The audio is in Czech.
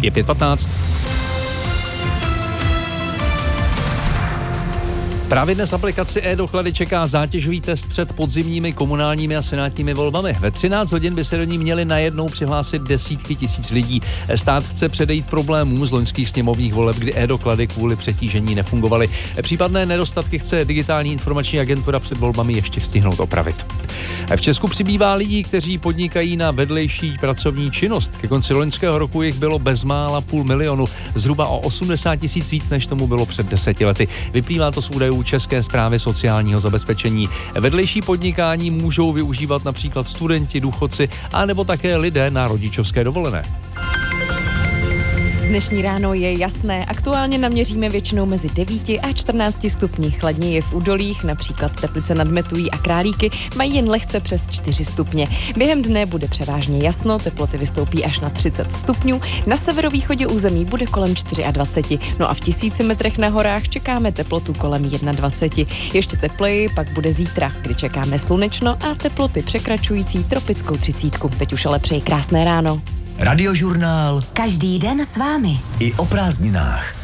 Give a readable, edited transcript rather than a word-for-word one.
Je 5:15. Právě dnes aplikaci e-doklady čeká zátěžový test před podzimními komunálními a senátními volbami. Ve 13 hodin by se do ní měli najednou přihlásit desítky tisíc lidí. Stát chce předejít problémům z loňských sněmovních voleb, kdy e-doklady kvůli přetížení nefungovaly. Případné nedostatky chce digitální informační agentura před volbami ještě stihnout opravit. V Česku přibývá lidí, kteří podnikají na vedlejší pracovní činnost. Ke konci loňského roku jich bylo bezmála 500 000, zhruba o 80 000 víc, než tomu bylo před 10 lety. Vyplývá to z údajů České správy sociálního zabezpečení. Vedlejší podnikání můžou využívat například studenti, důchodci a nebo také lidé na rodičovské dovolené. Dnešní ráno je jasné. Aktuálně naměříme většinou mezi 9 a 14 stupni. Chladně je v údolích, například Teplice nad Metují a Králíky mají jen lehce přes 4 stupně. Během dne bude převážně jasno, teploty vystoupí až na 30 stupňů. Na severovýchodě území bude kolem 24. No a v 1000 metrech na horách čekáme teplotu kolem 21. Ještě tepleji pak bude zítra, kdy čekáme slunečno a teploty překračující tropickou 30. Teď už ale přeji krásné ráno. Radiožurnál. Každý den s vámi. I o prázdninách.